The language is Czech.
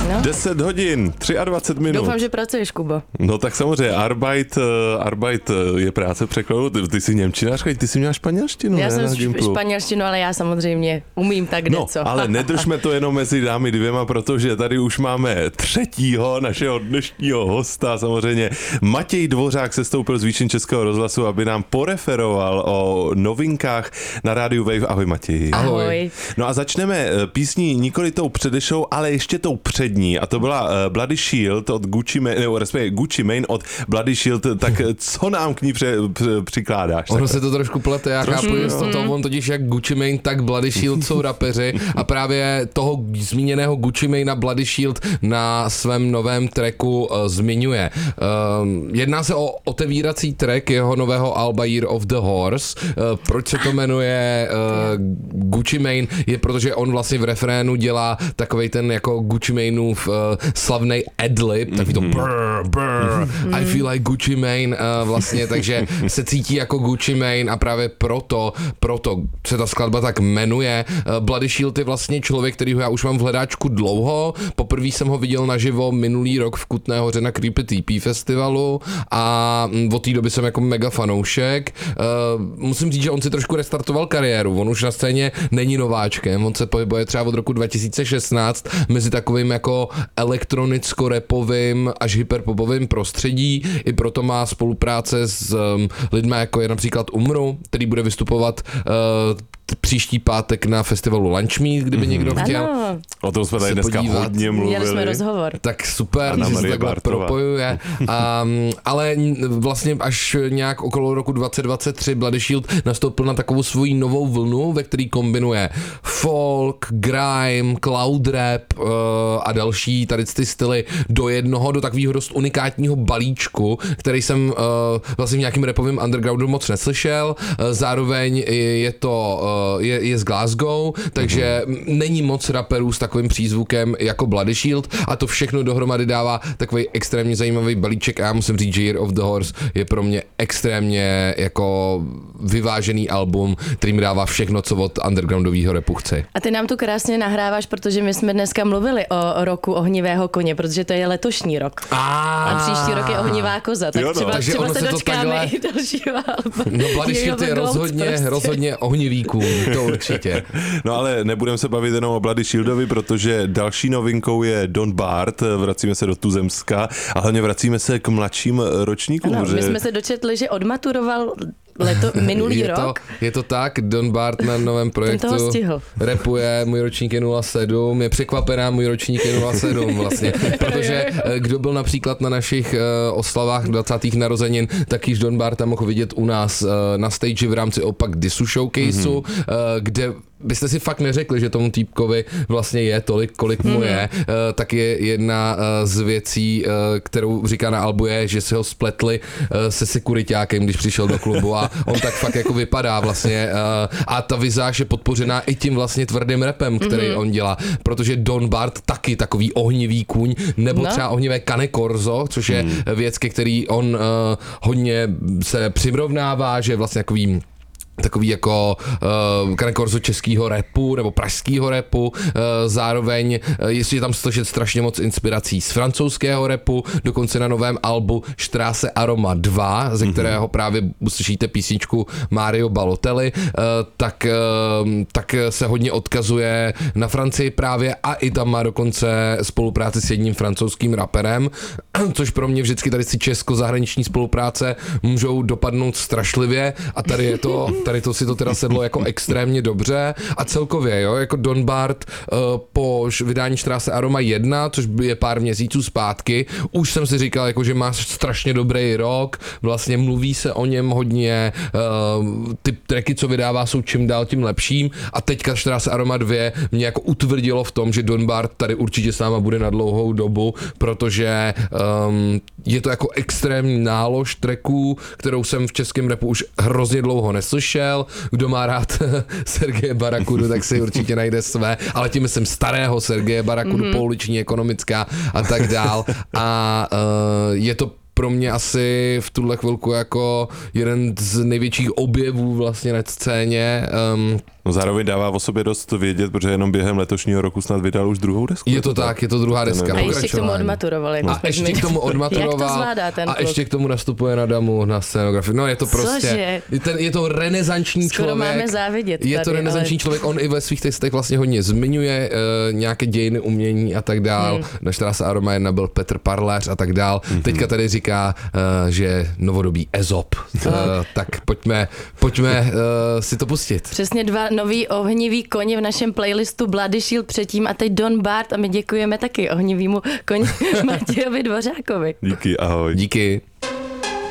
No. 10 hodin, 23 minut. Doufám, že pracuješ, Kubo. No tak samozřejmě, Arbeit je práce překladu. Ty jsi němčinářka, ty jsi měla španělštinu, Já ne? jsem španělštinu, ale já samozřejmě umím tak něco. No, ale nedržme to jenom mezi dámy dvěma, protože tady už máme třetího našeho dnešního hosta. Samozřejmě Matěj Dvořák se stoupil z výšin Českého rozhlasu, aby nám poreferoval o novinkách na rádiu Wave. Ahoj Matěj. Ahoj. No a začneme písní nikoli tou předešlou, ale ještě tou přední. A to byla Bloody Shield od Gucci Mane, nebo respektive Gucci Mane od Bloody Shield. Tak co nám k ní přikládáš? Ono se to trošku plete, já chápu, že to on totiž jak Gucci Mane, tak Bloody Shield jsou rapeři a právě toho zmíněného Gucci Mane a Bloody Shield na svém novém tracku zmiňuje. Jedná se o otevírací track jeho nového alba Year of the Horse. Proč se to jmenuje Gucci Mane? Je protože on vlastně v refrénu dělá takovej ten jako Gucci Maneův slavnej adlib, takový to brr, brr, I feel like Gucci Mane vlastně, takže se cítí jako Gucci Mane a právě proto se ta skladba tak jmenuje. Bloody Shield je vlastně člověk, kterýho já už mám v hledáčku dlouho. Poprvé jsem ho viděl naživo minulý rok v Kutné Hoře na Creepy TP festivalu a od té doby jsem jako mega fanoušek. Musím říct, že on si trošku restartoval kariéru. On už na scéně není nováčkem, on se pohybuje třeba od roku 2016 mezi takovým jako elektronicko-rapovým až hyperpopovým prostředí. I proto má spolupráce s lidmi jako je například Umru, který bude vystupovat příští pátek na festivalu Lunch Meet, kdyby někdo chtěl. Ano. O tom jsme tady dneska hodně mluvili. Měli jsme rozhovor. Tak super, že se takhle propojuje. Ale vlastně až nějak okolo roku 2023 Bloody Shield nastoupil na takovou svoji novou vlnu, ve který kombinuje folk, grime, cloud rap a další tady ty styly do takového dost unikátního balíčku, který jsem vlastně v nějakým rapovým undergroundu moc neslyšel. Zároveň je z Glasgow, takže není moc raperů s takovým přízvukem jako Bloody Shield a to všechno dohromady dává takový extrémně zajímavý balíček a já musím říct, že Year of the Horse je pro mě extrémně jako vyvážený album, který mi dává všechno, co od undergroundového rapu chci. A ty nám tu krásně nahráváš, protože my jsme dneska mluvili o roku ohnivého koně, protože to je letošní rok. A příští rok je ohnivá koza, tak třeba se dočkáme i dalšího alba. No Bloody Shield je rozhodně ohnivý kůň, to určitě. No ale nebudeme se bavit jenom o Bloody Shieldovi, protože další novinkou je Don Bart, vracíme se do Tuzemska a hlavně vracíme se k mladším ročníkům. Ano, my jsme se dočetli, že odmaturoval minulý rok. Je to tak, Don Bart na novém projektu rapuje, můj ročník je 07, je překvapená, můj ročník je 07 vlastně, protože kdo byl například na našich oslavách 20. narozenin, tak již Don Barta mohl vidět u nás na stage v rámci opak Disu Showcaseu, kde byste si fakt neřekli, že tomu týpkovi vlastně je tolik, kolik mu je, tak je jedna z věcí, kterou říká na albu je, že si ho spletli se sekuriťákem, když přišel do klubu a on tak fakt jako vypadá vlastně a ta vizáž je podpořená i tím vlastně tvrdým rapem, který on dělá, protože Don Bart taky takový ohnivý kůň, nebo třeba ohnivé Cane Corso, což je věc, ke který on hodně se přirovnává, že je vlastně takový jako Cane Corso českýho rapu nebo pražskýho rapu, zároveň je tam slyšet strašně moc inspirací z francouzského rapu, dokonce na novém albu Straße Aroma 2, ze kterého právě uslyšíte písničku Mario Balotelli, tak se hodně odkazuje na Francii právě a i tam má dokonce spolupráci s jedním francouzským raperem, což pro mě vždycky tady si česko-zahraniční spolupráce můžou dopadnout strašlivě a tady to si to teda sedlo jako extrémně dobře a celkově, jo, jako Don Bart po vydání Straße Aroma 1, což je pár měsíců zpátky, už jsem si říkal, jako, že má strašně dobrý rok, vlastně mluví se o něm hodně, ty tracky, co vydává, jsou čím dál tím lepším a teďka Straße Aroma 2 mě jako utvrdilo v tom, že Don Bart tady určitě s náma bude na dlouhou dobu, protože je to jako extrémní nálož tracků, kterou jsem v českém rapu už hrozně dlouho neslyšel. Kdo má rád Sergeje Barakudu, tak si určitě najde své, ale tím jsem starého Sergeje Barakudu, pouliční ekonomická a tak dál. A je to pro mě asi v tuhle chvilku jako jeden z největších objevů vlastně na scéně. No zároveň dává o sobě dost vědět, protože jenom během letošního roku snad vydal už druhou desku. Je to tak, je to druhá deska. A ještě k tomu odmaturoval. A ještě k tomu odmaturoval. A ještě k tomu nastupuje na damu, na scénografii. No je to prostě, je to renesanční skoro člověk. Máme závidět je to renesanční člověk, on i ve svých textech vlastně hodně zmiňuje nějaké dějiny umění a tak dál. Na Straße Aroma 1 byl Petr Parlář a tak dál. Teďka tady říká, že novodobý Ezop. Tak pojďme si to pustit. Přesně 2 nový ohnivý koně v našem playlistu Bloody Shield předtím a teď Don Bart a my děkujeme taky ohnivýmu koni Matějovi Dvořákovi. Díky, ahoj. Díky.